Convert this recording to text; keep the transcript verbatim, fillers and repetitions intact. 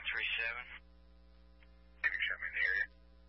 three seven. Can you show me in the area?